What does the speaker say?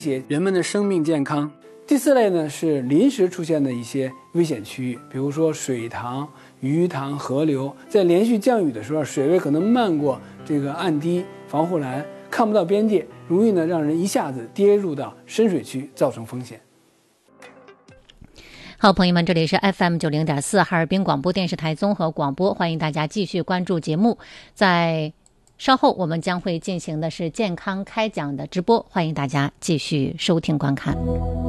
解人们的生命健康。第4类呢是临时出现的一些危险区域，比如说水塘、鱼塘、河流，在连续降雨的时候，水位可能漫过这个岸堤、防护栏，看不到边界，容易呢让人一下子跌入到深水区，造成风险。 好，朋友们，这里是 FM90.4 哈尔滨广播电视台综合广播，欢迎大家继续关注节目。在稍后我们将会进行的是健康开讲的直播，欢迎大家继续收听观看。